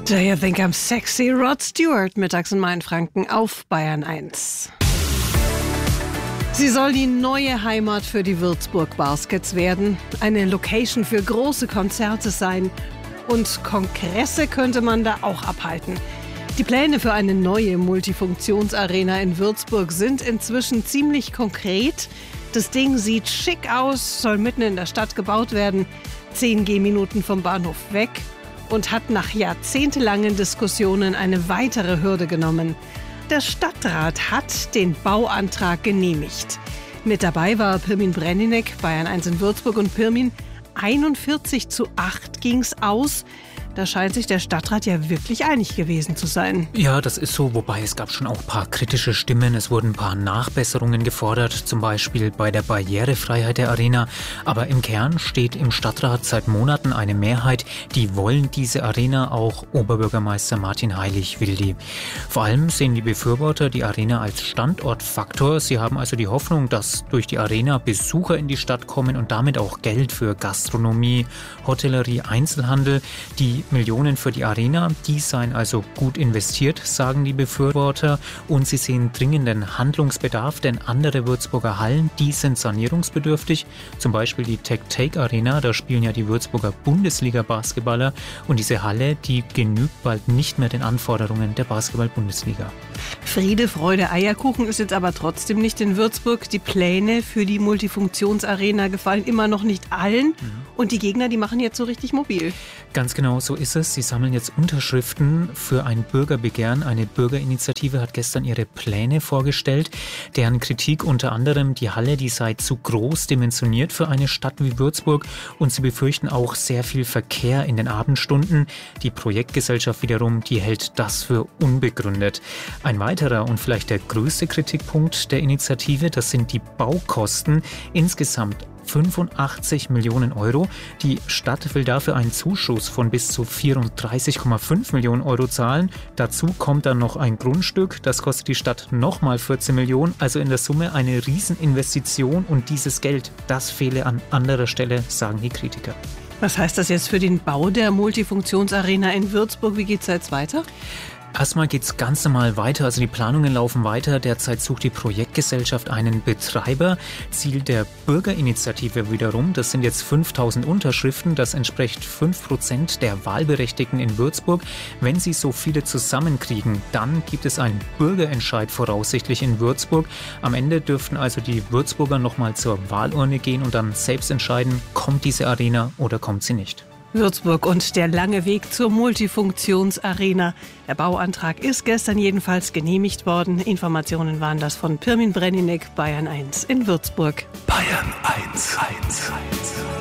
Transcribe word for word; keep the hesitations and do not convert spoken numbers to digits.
Do you think I'm sexy? Rod Stewart mittags in Mainfranken auf Bayern eins. Sie soll die neue Heimat für die Würzburg Baskets werden, eine Location für große Konzerte sein und Kongresse könnte man da auch abhalten. Die Pläne für eine neue Multifunktionsarena in Würzburg sind inzwischen ziemlich konkret. Das Ding sieht schick aus, soll mitten in der Stadt gebaut werden, zehn Gehminuten vom Bahnhof weg und hat nach jahrzehntelangen Diskussionen eine weitere Hürde genommen. Der Stadtrat hat den Bauantrag genehmigt. Mit dabei war Pirmin Breninek, Bayern eins in Würzburg, und Pirmin, einundvierzig zu acht ging's aus. Da scheint sich der Stadtrat ja wirklich einig gewesen zu sein. Ja, das ist so, wobei es gab schon auch ein paar kritische Stimmen. Es wurden ein paar Nachbesserungen gefordert, zum Beispiel bei der Barrierefreiheit der Arena. Aber im Kern steht im Stadtrat seit Monaten eine Mehrheit, die wollen diese Arena, auch Oberbürgermeister Martin Heilig will die. Vor allem sehen die Befürworter die Arena als Standortfaktor. Sie haben also die Hoffnung, dass durch die Arena Besucher in die Stadt kommen und damit auch Geld für Gastronomie, Hotellerie, Einzelhandel. Die Millionen für die Arena, die seien also gut investiert, sagen die Befürworter. Und sie sehen dringenden Handlungsbedarf, denn andere Würzburger Hallen, die sind sanierungsbedürftig. Zum Beispiel die Tech-Take Arena, da spielen ja die Würzburger Bundesliga-Basketballer. Und diese Halle, die genügt bald nicht mehr den Anforderungen der Basketball-Bundesliga. Friede, Freude, Eierkuchen ist jetzt aber trotzdem nicht in Würzburg. Die Pläne für die Multifunktionsarena gefallen immer noch nicht allen. Mhm. Und die Gegner, die machen jetzt so richtig mobil. Ganz genau so ist es. Sie sammeln jetzt Unterschriften für ein Bürgerbegehren. Eine Bürgerinitiative hat gestern ihre Pläne vorgestellt, deren Kritik unter anderem die Halle, die sei zu groß dimensioniert für eine Stadt wie Würzburg, und sie befürchten auch sehr viel Verkehr in den Abendstunden. Die Projektgesellschaft wiederum, die hält das für unbegründet. Ein weiterer und vielleicht der größte Kritikpunkt der Initiative, das sind die Baukosten. Insgesamt fünfundachtzig Millionen Euro. Die Stadt will dafür einen Zuschuss von bis zu vierunddreißig Komma fünf Millionen Euro zahlen. Dazu kommt dann noch ein Grundstück, das kostet die Stadt nochmal vierzehn Millionen. Also in der Summe eine Rieseninvestition, und dieses Geld, das fehle an anderer Stelle, sagen die Kritiker. Was heißt das jetzt für den Bau der Multifunktionsarena in Würzburg? Wie geht es jetzt weiter? Erstmal geht es ganz normal weiter, also die Planungen laufen weiter. Derzeit sucht die Projektgesellschaft einen Betreiber. Ziel der Bürgerinitiative wiederum, das sind jetzt fünftausend Unterschriften, das entspricht fünf Prozent der Wahlberechtigten in Würzburg. Wenn sie so viele zusammenkriegen, dann gibt es einen Bürgerentscheid voraussichtlich in Würzburg. Am Ende dürften also die Würzburger nochmal zur Wahlurne gehen und dann selbst entscheiden, kommt diese Arena oder kommt sie nicht. Würzburg und der lange Weg zur Multifunktionsarena. Der Bauantrag ist gestern jedenfalls genehmigt worden. Informationen waren das von Pirmin Breninek, Bayern eins in Würzburg. Bayern eins.